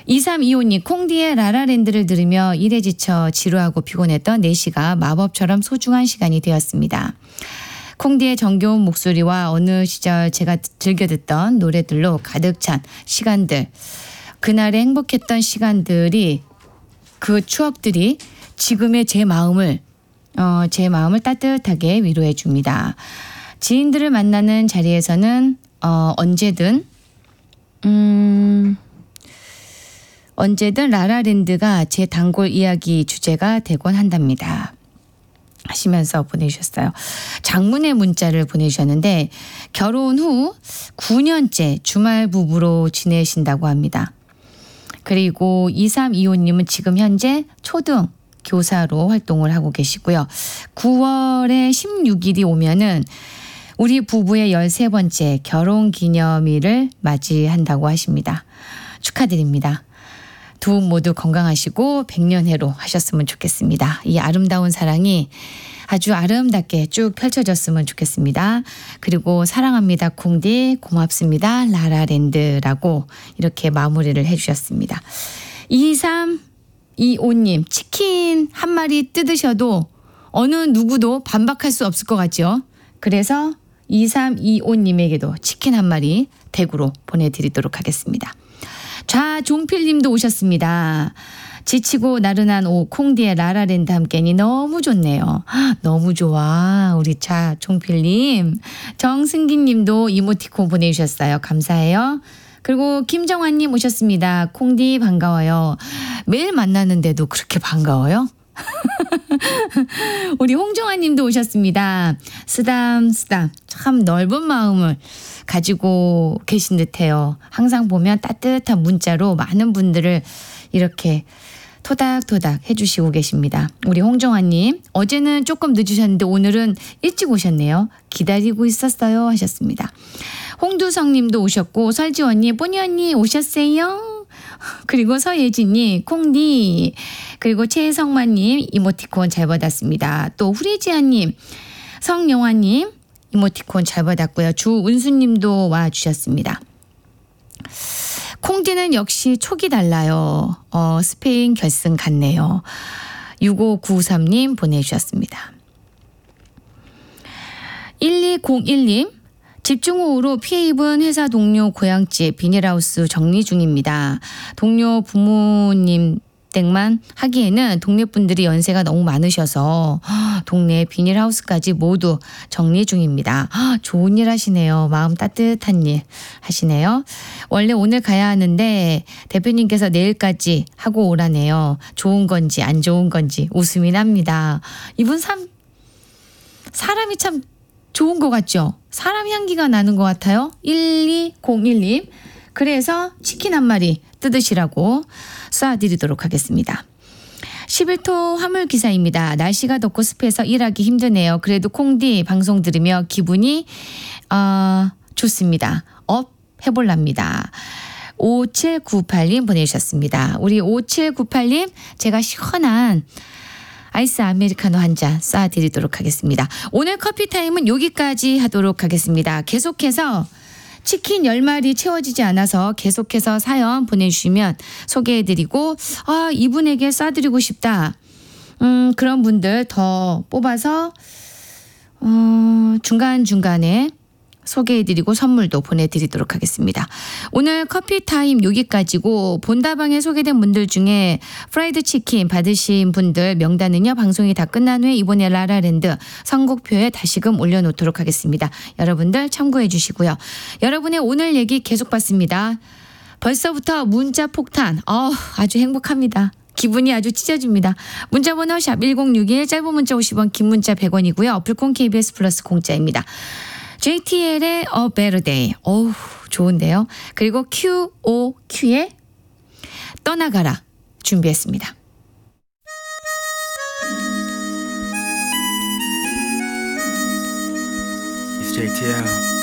2325님, 콩디의 라라랜드를 들으며 일에 지쳐 지루하고 피곤했던 4시가 마법처럼 소중한 시간이 되었습니다. 콩디의 정겨운 목소리와 어느 시절 제가 즐겨 듣던 노래들로 가득 찬 시간들, 그날의 행복했던 시간들이, 그 추억들이 지금의 제 마음을 따뜻하게 위로해 줍니다. 지인들을 만나는 자리에서는 언제든 라라랜드가 제 단골 이야기 주제가 되곤 한답니다. 하시면서 보내주셨어요. 장문의 문자를 보내주셨는데 결혼 후 9년째 주말 부부로 지내신다고 합니다. 그리고 2325님은 지금 현재 초등 교사로 활동을 하고 계시고요. 9월에 16일이 오면은 우리 부부의 13번째 결혼 기념일을 맞이한다고 하십니다. 축하드립니다. 두 분 모두 건강하시고 100년해로 하셨으면 좋겠습니다. 이 아름다운 사랑이 아주 아름답게 쭉 펼쳐졌으면 좋겠습니다. 그리고 사랑합니다 콩디, 고맙습니다 라라랜드라고 이렇게 마무리를 해주셨습니다. 2325님, 치킨 한 마리 뜯으셔도 어느 누구도 반박할 수 없을 것 같죠. 그래서 2325님에게도 치킨 한 마리 댁으로 보내드리도록 하겠습니다. 좌종필님도 오셨습니다. 지치고 나른한 오후 콩디의 라라랜드 함께니 너무 좋네요. 너무 좋아 우리 좌종필님. 정승기님도 이모티콘 보내주셨어요. 감사해요. 그리고 김정환님 오셨습니다. 콩디 반가워요. 매일 만나는데도 그렇게 반가워요? 우리 홍정아님도 오셨습니다. 쓰담쓰담 참 넓은 마음을 가지고 계신 듯해요. 항상 보면 따뜻한 문자로 많은 분들을 이렇게 토닥토닥 해주시고 계십니다. 우리 홍정아님, 어제는 조금 늦으셨는데 오늘은 일찍 오셨네요. 기다리고 있었어요 하셨습니다. 홍두성님도 오셨고, 설지원님, 뽀니 언니 오셨어요? 그리고 서예진님, 콩디, 그리고 최성만님 이모티콘 잘 받았습니다. 또 후리지아님, 성영화님 이모티콘 잘 받았고요. 주은수님도 와주셨습니다. 콩디는 역시 촉이 달라요. 스페인 결승 같네요. 6593님 보내주셨습니다. 1201님, 집중호우로 피해 입은 회사 동료 고향집 비닐하우스 정리 중입니다. 동료 부모님 댁만 하기에는 동네 분들이 연세가 너무 많으셔서 동네 비닐하우스까지 모두 정리 중입니다. 좋은 일 하시네요. 마음 따뜻한 일 하시네요. 원래 오늘 가야 하는데 대표님께서 내일까지 하고 오라네요. 좋은 건지 안 좋은 건지 웃음이 납니다. 이분 사람이 참 좋은 것 같죠? 사람 향기가 나는 것 같아요. 1201님. 그래서 치킨 한 마리 뜯으시라고 쏴드리도록 하겠습니다. 11호 화물기사입니다. 날씨가 덥고 습해서 일하기 힘드네요. 그래도 콩디 방송 들으며 기분이 좋습니다. 업 해볼랍니다. 5798님 보내주셨습니다. 우리 5798님, 제가 시원한 아이스 아메리카노 한 잔 쏴드리도록 하겠습니다. 오늘 커피타임은 여기까지 하도록 하겠습니다. 계속해서 치킨 10마리 채워지지 않아서 계속해서 사연 보내주시면 소개해드리고, 이분에게 쏴드리고 싶다, 그런 분들 더 뽑아서 중간중간에 소개해드리고 선물도 보내드리도록 하겠습니다. 오늘 커피타임 여기까지고, 본다방에 소개된 분들 중에 프라이드 치킨 받으신 분들 명단은요, 방송이 다 끝난 후에 이번에 라라랜드 선곡표에 다시금 올려놓도록 하겠습니다. 여러분들 참고해 주시고요. 여러분의 오늘 얘기 계속 받습니다. 벌써부터 문자 폭탄, 아주 행복합니다. 기분이 아주 찢어집니다. 문자번호 샵 1061, 짧은 문자 50원, 긴 문자 100원이고요. 어플콘 KBS 플러스 공짜입니다. JTL의 A Better Day. 좋은데요. 그리고 QOQ의 떠나가라 준비했습니다. It's JTL.